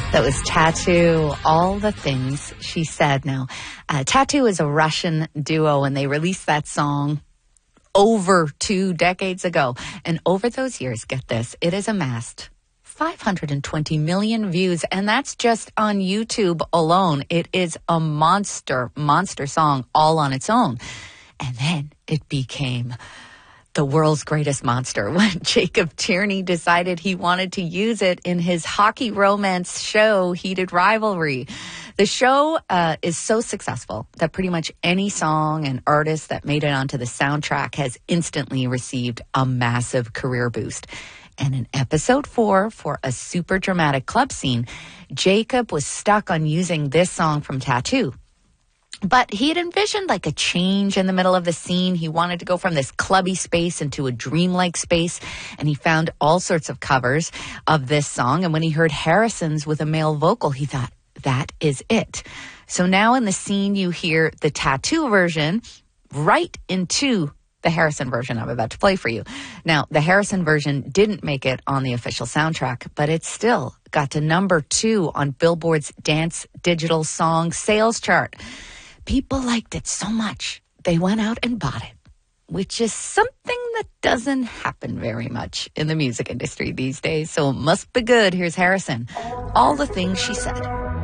That was Tattoo, All the Things She Said. Now, Tattoo is a Russian duo, and they released that song over 2 decades ago. And over those years, get this, it has amassed 520 million views, and that's just on YouTube alone. It is a monster song all on its own. And then it became the world's greatest monster when Jacob Tierney decided he wanted to use it in his hockey romance show, Heated Rivalry. The show is so successful that pretty much any song and artist that made it onto the soundtrack has instantly received a massive career boost. And in episode 4, for a super dramatic club scene, Jacob was stuck on using this song from Tattoo. But he had envisioned like a change in the middle of the scene. He wanted to go from this clubby space into a dreamlike space. And he found all sorts of covers of this song. And when he heard Harrison's with a male vocal, he thought, that is it. So now in the scene, you hear the Tattoo version right into the Harrison version I'm about to play for you. Now, the Harrison version didn't make it on the official soundtrack, but it still got to number 2 on Billboard's Dance Digital Song Sales Chart. People liked it so much, they went out and bought it, which is something that doesn't happen very much in the music industry these days. So it must be good. Here's Harrison. All the Things She Said.